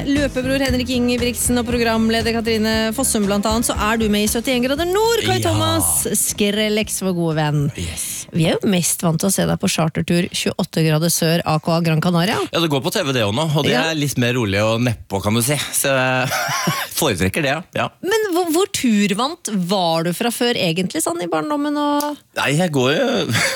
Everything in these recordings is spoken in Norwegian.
Løpebror Henrik Ingebrigtsen og programleder Katrine Fossum blant annet, så du med i 71 grader nord, Kai Thomas Skrellex, vår gode venn. Vi jo mest vant til å se deg på chartertur 28 grader sør, AKA Gran Canaria. Ja, det går på TV det også nå, og det litt mer rolig og neppå, kan du si. Så jeg foretrekker det, ja. Men hvor turvant var du fra før egentlig, sånn i barndommen? Nei, jeg går jo...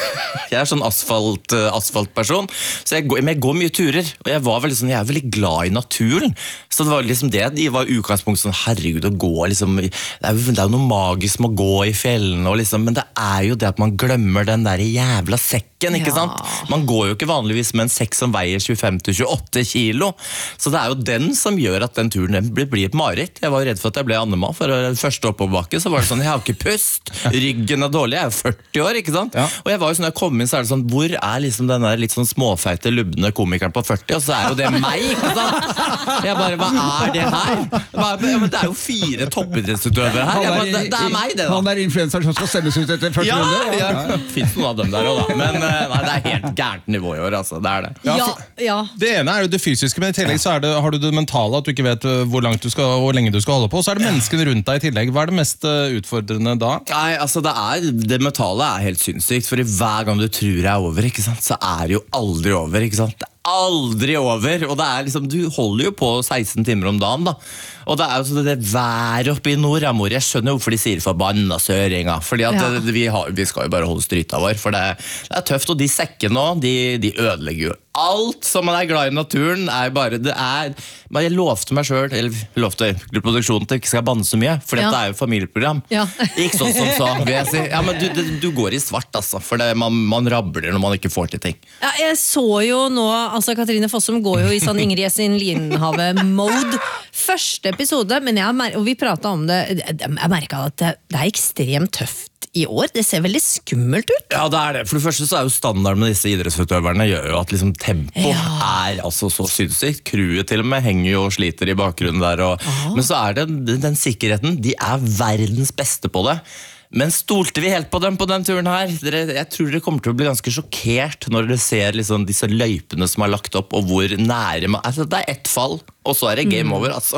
Jeg sånn asfaltperson, så jeg går mye turer, og jeg er veldig glad i naturen. Så det var liksom det, de var utgangspunkt sånn, herregud, å gå liksom, det jo noe magisk med å gå i fjellene, og liksom, men det jo det at man glemmer den der jævla sekken, ikke sant? Man går jo ikke vanligvis med en sekk som veier 25-28 kilo, så det jo den som gjør at den turen blir et mareritt. Jeg var redd for at jeg ble Annema, for første oppoverbakke, så var det sånn, jeg har ikke pust, ryggen dårlig, jeg jo 40 år, ikke sant? Og jeg var jo sånn, når jeg kom inn, så det sånn, hvor liksom den der litt sånn småfeite, lubne komikeren på 40, og så jo det meg, ikke sant? Jeg bare, hva det her? Men det jo 4 toppidrettsutøvere her. Det meg, det da. Han influenseren som skal sendes ut etter første runde? Ja, finnes noen av dem der også da. Men nei, det helt gærent nivå i år, altså. Det det. Ja. Det ene jo det fysiske, men i tillegg så har du det mentale, at du ikke vet hvor langt du skal, hvor lenge du skal holde på. Så det menneskene rundt deg i tillegg. Hva det mest utfordrende da? Nei, altså det mentale helt sinnssykt, for hver gang du tror over, ikke sant, så det jo aldri over, ikke sant? Det aldri over, og det liksom, du holder jo på 16 timer om dagen da, og det jo det vær oppe i nord, amor. Jeg skjønner jo hvorfor de sier forbanna søringa, fordi at vi skal jo bare holde stryta vår, for det tøft, og de sekkene også, de ødelegger jo alt som man glad i naturen, bare, men jeg lovte meg selv, eller lovte produksjonen til ikke skal banne så mye, for dette jo familieprogram. Ikke sånn som så, vil jeg si. Ja, men du går i svart, altså, for man rabler når man ikke får til ting. Ja, jeg så jo nå, altså Katrine Fossum går jo i sånn Ingrid Sin Lienhave-mode første episode, men og vi pratet om det, jeg merket at det ekstremt tøft i år, det ser veldig skummelt ut. Ja, det det. For det første så jo standarden med disse idrettsutøverne gjør jo at liksom tempo altså så sinnssykt. Crewet til og med henger jo og sliter i bakgrunnen der. Men så det den sikkerheten, de verdens beste på det. Men stolte vi helt på dem på den turen her? Jeg tror dere kommer til å bli ganske sjokkert når dere ser liksom disse løypene som lagt opp, og hvor nære man altså, det ett fall, og så det game over, altså.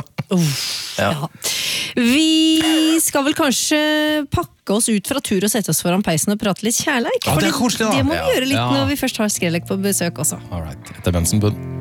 Vi skal vel kanskje pakke oss ut fra tur og sette oss foran peisen og prate litt kjærleik. Ja, det koselig da. Det må vi gjøre litt når vi først har Skrellex på besøk også. Alright, etter Bensenbund.